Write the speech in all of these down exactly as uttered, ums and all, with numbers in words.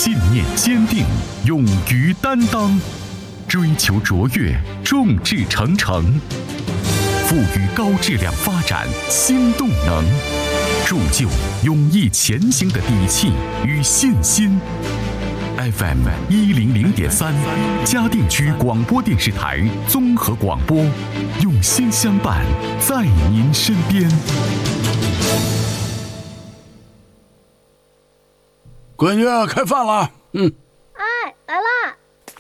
信念坚定，勇于担当，追求卓越，众志成城，赋予高质量发展新动能，铸就勇毅前行的底气与信心。F M 一零零点三，嘉定区广播电视台综合广播，用心相伴，在您身边。 闺女，开饭了。嗯。 哎，来啦。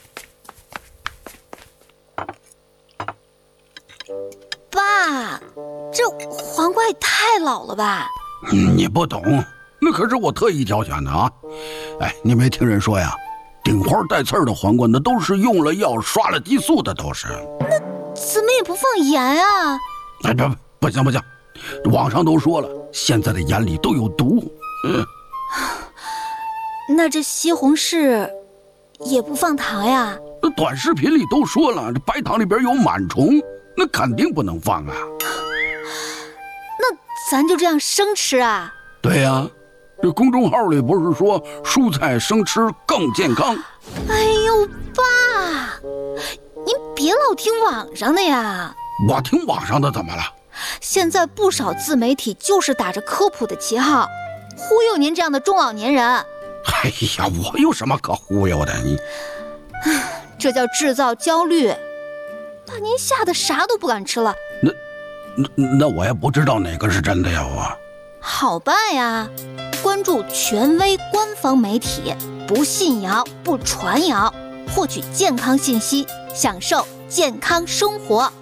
爸，这黄瓜也太老了吧？ 嗯，你不懂，那可是我特意挑选的啊。哎，你没听人说呀，顶花带刺儿的黄瓜那都是用了药刷了激素的，都是。 那怎么也不放盐啊？ 哎，不不行不行，网上都说了，现在的盐里都有毒。嗯。 那这西红柿也不放糖呀？ 短视频里都说了，这白糖里边有螨虫，那肯定不能放啊。 那咱就这样生吃啊？ 对呀、啊，这公众号里不是说蔬菜生吃更健康？ 哎呦，爸，您别老听网上的呀。 我听网上的怎么了？ 现在不少自媒体就是打着科普的旗号，忽悠您这样的中老年人。 哎呀，我有什么可忽悠的？你， 这叫制造焦虑，把您吓得啥都不敢吃了。 那，那那我也不知道哪个是真的呀，我。 好办呀，关注权威官方媒体，不信谣不传谣，获取健康信息，享受健康生活。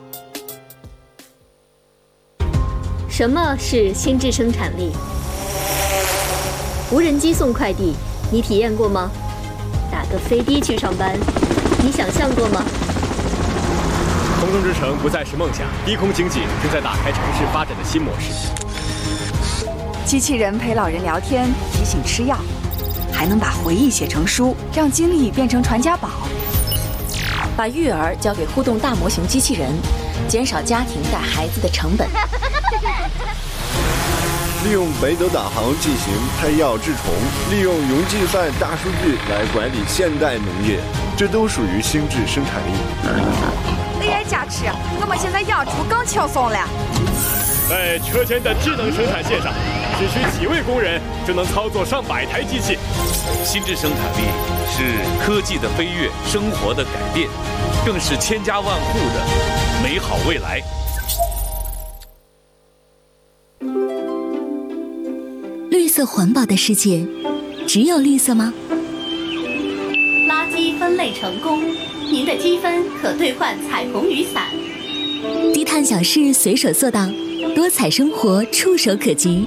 什么是心智生产力？无人机送快递，你体验过吗？打个飞的去上班，你想象过吗？ 空中之城不再是梦想，低空经济正在打开城市发展的新模式。 机器人陪老人聊天，提醒吃药，还能把回忆写成书，让经历变成传家宝。 把育儿交给互动大模型机器人，减少家庭带孩子的成本。 利用北斗导航进行配药治虫，利用云计算大数据来管理现代农业，这都属于心智生产力。 A I 加持，我们现在养猪更轻松了。 在车间的智能生产线上，只需几位工人就能操作上百台机器。 心智生产力是科技的飞跃，生活的改变，更是千家万户的美好未来。 绿色环保的世界，只有绿色吗？ 垃圾分类成功，您的积分可兑换彩虹雨伞。 低碳小事随手做到，多彩生活触手可及。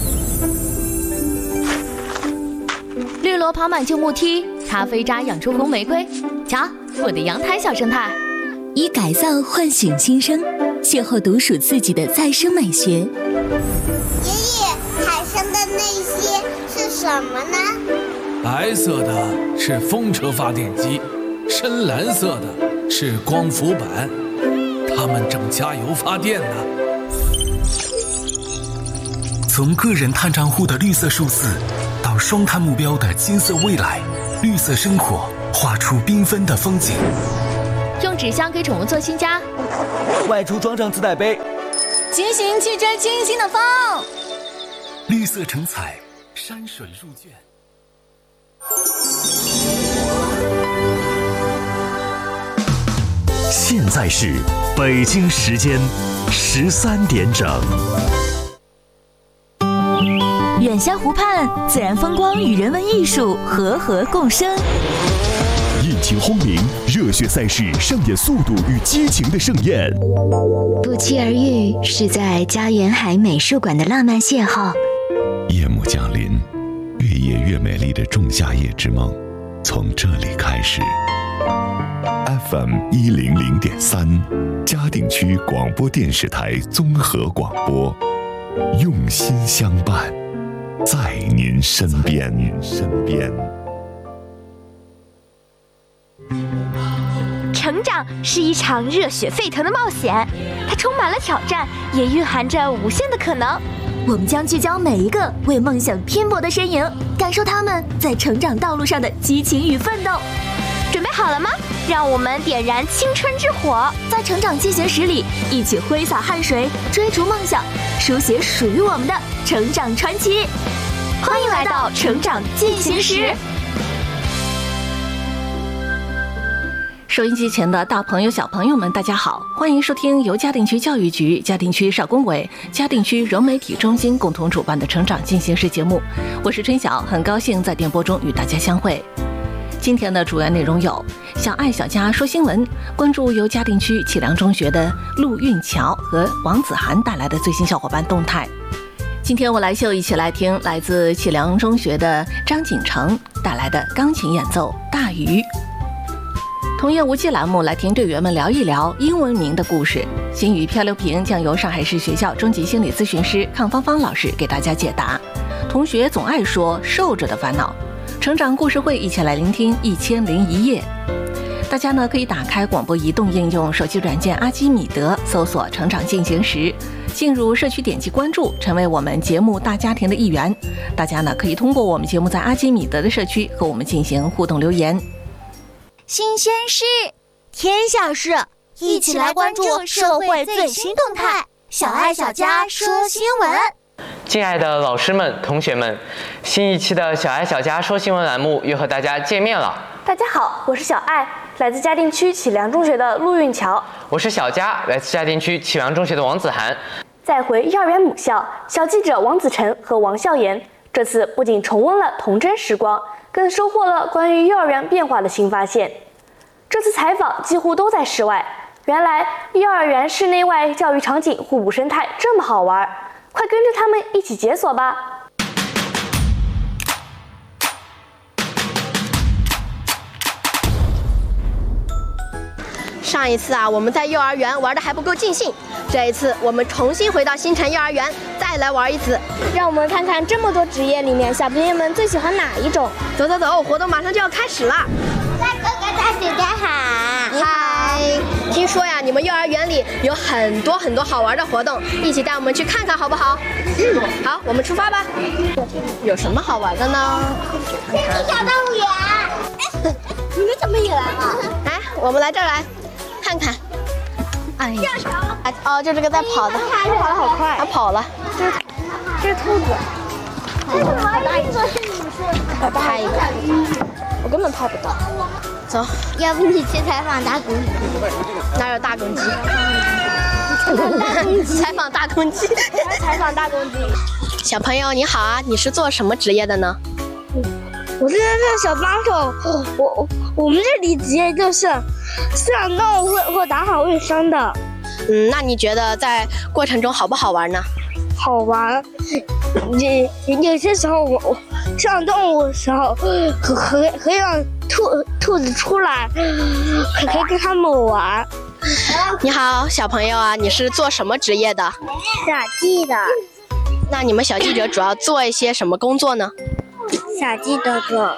绿萝跑满旧木梯，咖啡渣养出红玫瑰。瞧，我的阳台小生态。 以改造唤醒新生，邂逅独属自己的再生美学。 爷爷，海上的那些是什么呢？ 白色的是风车发电机，深蓝色的是光伏板，它们正加油发电呢。 从个人碳账户的绿色数字，到双碳目标的金色未来，绿色生活画出缤纷的风景。 用纸箱给宠物做新家， 外出装上自带杯， 骑行去追清新的风。 绿色成彩，山水入卷。现在是北京时间十三点整。 远湘湖畔，自然风光与人文艺术和和共生。 引擎轰鸣，热血赛事上演速度与激情的盛宴。 不期而遇，是在家园海美术馆的浪漫邂逅。 夜幕降临，越夜越美丽的仲夏夜之梦，从这里开始。F M 一零零点三，嘉定区广播电视台综合广播，用心相伴，在您身边。身边。 成长是一场热血沸腾的冒险，它充满了挑战，也蕴含着无限的可能。 我们将聚焦每一个为梦想拼搏的身影，感受他们在成长道路上的激情与奋斗。 准备好了吗？让我们点燃青春之火， 在成长进行时里一起挥洒汗水，追逐梦想，书写属于我们的成长传奇。欢迎来到成长进行时。 收音机前的大朋友、小朋友们，大家好，欢迎收听由嘉定区教育局、嘉定区少工委、嘉定区融媒体中心共同主办的成长进行时节目。我是春晓，很高兴在电波中与大家相会。今天的主要内容有：小爱小家说新闻，关注由嘉定区启良中学的陆运桥和王子涵带来的最新小伙伴动态。今天我来秀一起来听来自启良中学的张景成带来的钢琴演奏《大鱼》。童言无忌栏目来听队员们聊一聊英文名的故事。心语漂流瓶将由上海市学校中级心理咨询师康芳芳老师给大家解答。同学总爱说瘦着的烦恼，成长故事会一起来聆听一千零一夜。大家呢可以打开广播移动应用手机软件阿基米德，搜索成长进行时，进入社区点击关注，成为我们节目大家庭的一员。大家呢可以通过我们节目在阿基米德的社区和我们进行互动留言。 新鲜事，天下事，一起来关注社会最新动态。小爱小家说新闻。 敬爱的老师们、同学们，新一期的小爱小家说新闻栏目又和大家见面了。 大家好，我是小爱，来自嘉定区启良中学的陆运桥。 我是小佳，来自嘉定区启良中学的王子涵。 再回幼儿园母校，小记者王子晨和王笑言这次不仅重温了童真时光，更收获了关于幼儿园变化的新发现。这次采访几乎都在室外，原来幼儿园室内外教育场景互补生态这么好玩，快跟着他们一起解锁吧。 上一次啊，我们在幼儿园玩的还不够尽兴，这一次我们重新回到新城幼儿园，再来玩一次。 让我们看看这么多职业里面，小朋友们最喜欢哪一种？ 走走走，活动马上就要开始了。 大哥哥大姐姐好， 你好。听说呀，你们幼儿园里有很多很多好玩的活动，一起带我们去看看好不好？嗯，好，我们出发吧。有什么好玩的呢？ 小动物园。 你们怎么也来了？来，我们来这儿来看看。哎呀，哦，就这个在跑的， 跑得好快， 它跑了。 这是这是兔子。 这是玩的这个是你说的。 我拍一个，我根本拍不到。走， 要不你去采访大公鸡？ 哪有大公鸡？采访大公鸡， 采访大公鸡。 小朋友你好啊，你是做什么职业的呢？ 我是这小帮手，我我们这里职业就是饲养动物或或打扫卫生的。 嗯，那你觉得在过程中好不好玩呢？ 好玩，有有些时候我我饲养动物的时候，可可可以让兔兔子出来，可可以跟他们玩。 你好，小朋友啊，你是做什么职业的？ 小记者。 那你们小记者主要做一些什么工作呢？ 小记者做。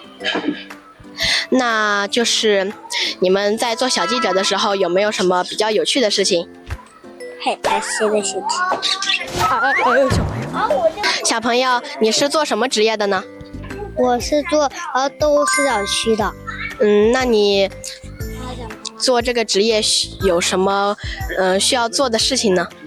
那就是你们在做小记者的时候，有没有什么比较有趣的事情？ 很开心的事情。 啊啊啊！小朋友，小朋友，你是做什么职业的呢？ 我是做呃动物饲养区的。 嗯，那你做这个职业有什么呃需要做的事情呢？